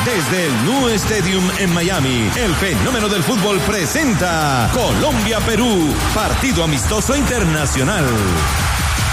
Desde el Nu Stadium en Miami, el fenómeno del fútbol presenta Colombia-Perú, partido amistoso internacional.